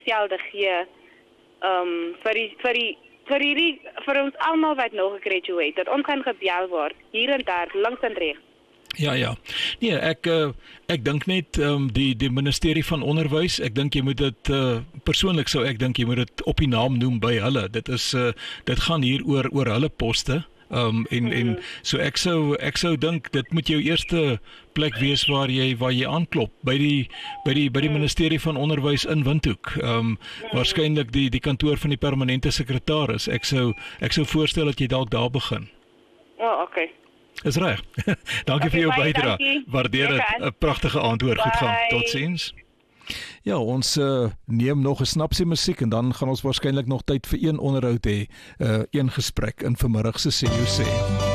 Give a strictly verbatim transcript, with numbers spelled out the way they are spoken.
dieselfde gee um, vir die, vir die, vir die, vir ons almal wat nog gegraduate, dat ons gaan gebel word, hier en daar, langs en regs. Ja, ja. Nee, ek uh, ek dink net um, die die ministerie van onderwys, ek dink jy moet dit uh, persoonlik sou ek dink jy moet dit op die naam noem by hulle. Dit is uh, dit gaan hier oor oor hulle poste. Um en mm-hmm. en so ek sou ek sou dink dit moet jou eerste plek wees waar jy waar jy aanklop by die by die by die ministerie van onderwys in Windhoek. Um mm-hmm. waarskynlik die die kantoor van die permanente sekretaris. Ek sou ek sou voorstel dat jy dalk daar begin. O, oh, okay. Is reg. Dankie okay, vir jou bydrae. Waardeer dit. 'n Pragtige aand hoor. Goed gaan. Totsiens. Ja, ons uh, neem nog 'n snapsie musiek en dan gaan ons waarskynlik nog tyd vir een onderhoud hê, uh, een gesprek in vanmiddag se sê jy sê.